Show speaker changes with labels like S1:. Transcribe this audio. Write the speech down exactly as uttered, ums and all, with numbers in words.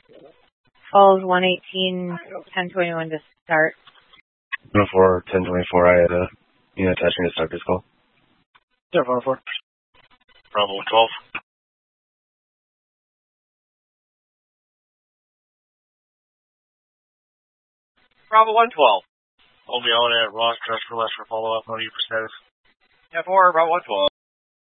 S1: Falls one eighteen, ten twenty-one to start.
S2: one oh four, ten twenty-four, I had a unit attaching to start this call.
S3: Yeah, one oh four.
S4: Bravo one twelve.
S5: Bravo one twelve.
S4: Hold me on at Ross, dress for less for follow-up. How are you for status?
S5: Yeah, four, Bravo one twelve.